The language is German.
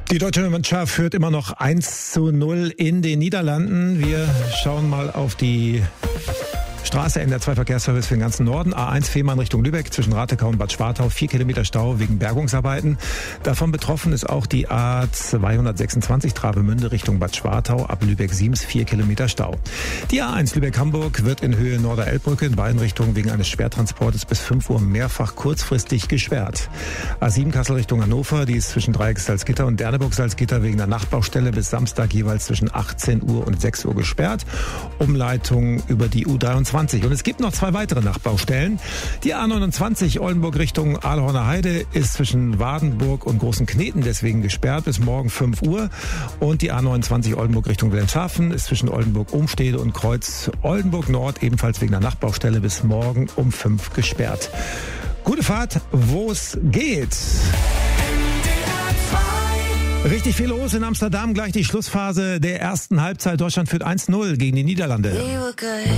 Die deutsche Mannschaft führt immer noch 1:0 in den Niederlanden. Wir schauen mal auf die Straße, NDR2 Verkehrsservice für den ganzen Norden. A1 Fehmarn Richtung Lübeck zwischen Ratekau und Bad Schwartau. 4 Kilometer Stau wegen Bergungsarbeiten. Davon betroffen ist auch die A226 Travemünde Richtung Bad Schwartau. Ab Lübeck-Siems 4 Kilometer Stau. Die A1 Lübeck-Hamburg wird in Höhe Norder-Elbbrücke in beiden Richtungen wegen eines Schwertransportes bis 5 Uhr mehrfach kurzfristig gesperrt. A7 Kassel Richtung Hannover, die ist zwischen Dreieck-Salzgitter und Derneburg-Salzgitter wegen der Nachtbaustelle bis Samstag jeweils zwischen 18 Uhr und 6 Uhr gesperrt. Umleitung über die U23. Und es gibt noch 2 weitere Nachbaustellen. Die A29 Oldenburg Richtung Ahlhorner Heide ist zwischen Wadenburg und Großen Kneten deswegen gesperrt bis morgen 5 Uhr. Und die A29 Oldenburg Richtung Wilhelmshaven ist zwischen Oldenburg-Umstede und Kreuz Oldenburg Nord ebenfalls wegen der Nachbaustelle bis morgen um 5 gesperrt. Gute Fahrt, wo es geht. Richtig viel los in Amsterdam, gleich die Schlussphase der ersten Halbzeit. Deutschland führt 1:0 gegen die Niederlande.